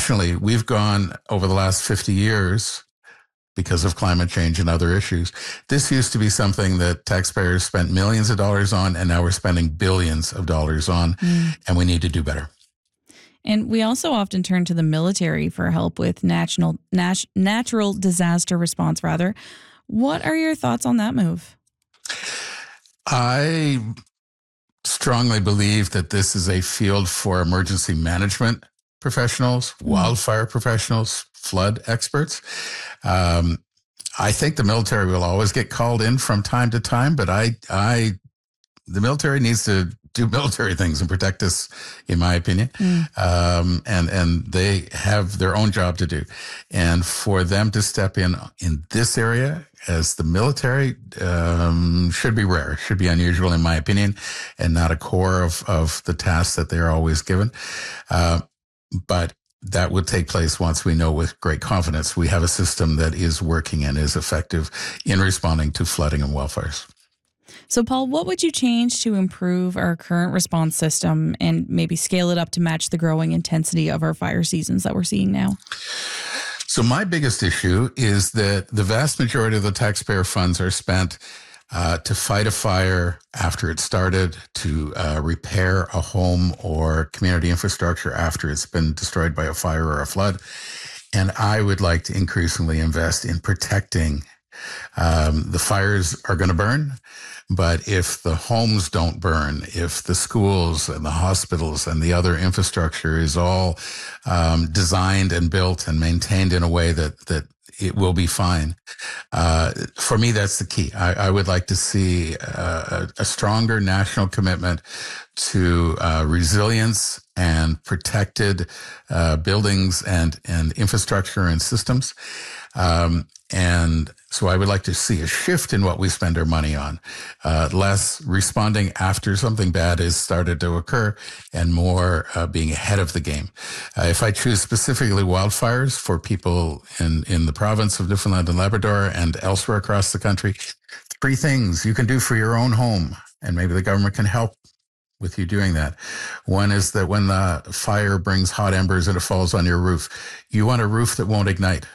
nationally, we've gone over the last 50 years because of climate change and other issues. This used to be something that taxpayers spent millions of dollars on, and now we're spending billions of dollars on, and we need to do better. And we also often turn to the military for help with natural disaster response, rather. What are your thoughts on that move? I strongly believe that this is a field for emergency management professionals, wildfire professionals, flood experts. I think the military will always get called in from time to time, but the military needs to do military things and protect us, in my opinion. And they have their own job to do. And for them to step in this area as the military should be rare, should be unusual, in my opinion, and not a core of the tasks that they're always given. But that would take place once we know with great confidence we have a system that is working and is effective in responding to flooding and wildfires. So, Paul, what would you change to improve our current response system and maybe scale it up to match the growing intensity of our fire seasons that we're seeing now? So my biggest issue is that the vast majority of the taxpayer funds are spent to fight a fire after it started, to repair a home or community infrastructure after it's been destroyed by a fire or a flood. And I would like to increasingly invest in protecting. The fires are going to burn, but if the homes don't burn, if the schools and the hospitals and the other infrastructure is all designed and built and maintained in a way that it will be fine. For me, that's the key. I would like to see a stronger national commitment to resilience and protected buildings and infrastructure and systems. And so I would like to see a shift in what we spend our money on, less responding after something bad has started to occur and more being ahead of the game. If I choose specifically wildfires for people in the province of Newfoundland and Labrador and elsewhere across the country, 3 things you can do for your own home, and maybe the government can help with you doing that. One is that when the fire brings hot embers and it falls on your roof, you want a roof that won't ignite.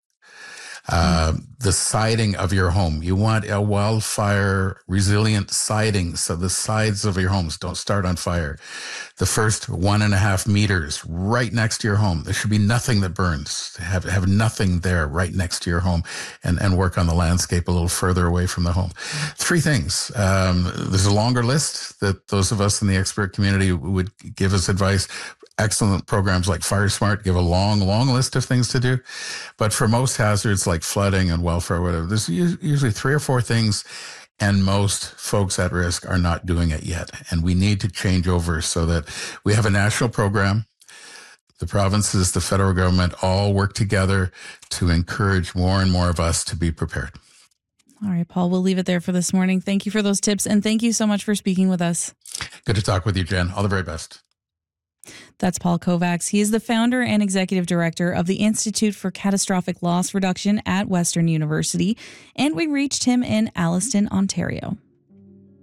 The siding of your home. You want a wildfire resilient siding so the sides of your homes don't start on fire. The first 1.5 meters right next to your home. There should be nothing that burns. Have nothing there right next to your home, and work on the landscape a little further away from the home. 3 things. There's a longer list that those of us in the expert community would give us advice. Excellent programs like Fire Smart give a long list of things to do. But for most hazards like flooding and wildfire, whatever, there's usually 3 or 4 things, and most folks at risk are not doing it yet. And we need to change over so that we have a national program. The provinces, the federal government all work together to encourage more and more of us to be prepared. All right, Paul, we'll leave it there for this morning. Thank you for those tips, and thank you so much for speaking with us. Good to talk with you, Jen. All the very best. That's Paul Kovacs. He is the founder and executive director of the Institute for Catastrophic Loss Reduction at Western University, and we reached him in Alliston, Ontario.